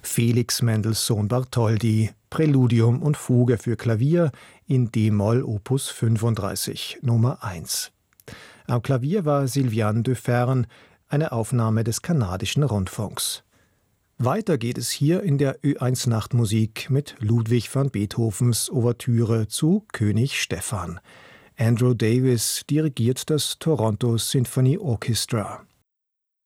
Felix Mendelssohn Bartholdy, Präludium und Fuge für Klavier in d-Moll Opus 35, Nummer 1. Am Klavier war Sylviane Deferne, eine Aufnahme des kanadischen Rundfunks. Weiter geht es hier in der Ö1 Nachtmusik mit Ludwig van Beethovens Ouvertüre zu König Stephan. Andrew Davis dirigiert das Toronto Symphony Orchestra.